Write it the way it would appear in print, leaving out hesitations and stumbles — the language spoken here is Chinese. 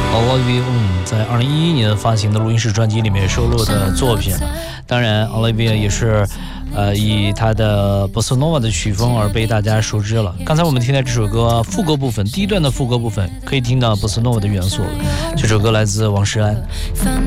Olivia 在2011年发行的录音室专辑里面收录的作品。当然 Olivia 也是以他的 Bossa Nova 的曲风而被大家熟知了。刚才我们听的这首歌副歌部分，第一段的副歌部分可以听到 Bossa Nova 的元素了。这首歌来自王诗安。